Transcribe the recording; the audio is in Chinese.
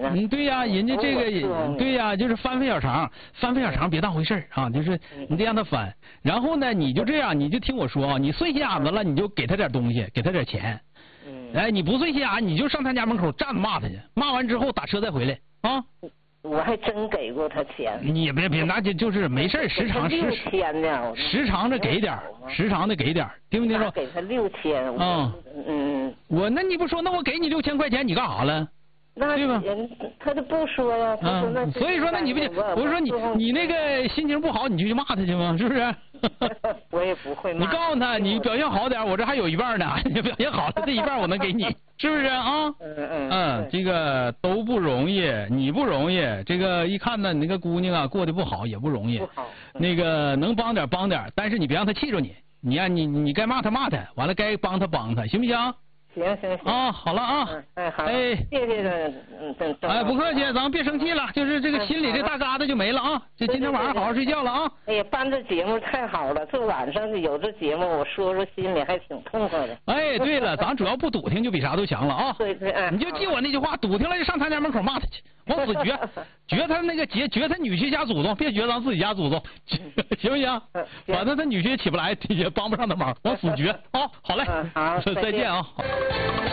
呢？ 对呀，人家这个对呀，就是翻小肠，翻小肠别当回事儿啊，就是你得让他翻。然后呢，你就这样，你就听我说啊，你碎心眼子了，你就给他点东西，给他点钱。哎，你不碎心眼，你就上他家门口站着骂他去，骂完之后打车再回来啊。 我还真给过他钱。你别，那就是没事，时常 6000呢， 时常的给点，时常的给点，听没听说？ 给他6000。 那你不说，那我给你6000块钱，你干啥了？对吧？ 他都不说呀，他说那。 所以说，那你不就我说你那个心情不好，你就去骂他去吗？是不是？ 我也不会骂。 你告诉他，你表现好点，我这还有一半呢。你表现好了，这一半我能给你，是不是啊？这个都不容易，你不容易。这个一看呢，你那个姑娘啊，过得不好也不容易。 不好。 那个能帮点帮点，但是你别让他气着你。你该骂他骂他，完了该帮他帮他，行不行？ 行啊，好了啊， 好，谢谢哎，不客气，咱们别生气了，就是这个心里这大疙瘩就没了啊。就今天晚上好好睡觉了啊。 哎呀，办这节目太好了，这晚上有这节目，我说心里还挺痛快的。 哎，对了，咱主要不笃定就比啥都强了啊。 对， 你就记我那句话，笃定了就上他家门口骂他去，往死绝他那个绝他女婿家祖宗，别绝咱自己家祖宗，行不行？反正他女婿也起不来，也帮不上他忙，往死绝啊。好嘞， 好， 再见啊。